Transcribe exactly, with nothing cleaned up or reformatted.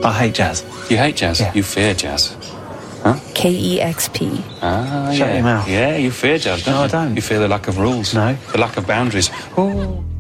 I hate jazz. You hate jazz? Yeah. You fear jazz. Huh? K E X P. Ah, Shut yeah. your mouth. Yeah, you fear jazz, don't No, you? I don't. You fear the lack of rules. No. The lack of boundaries. Ooh.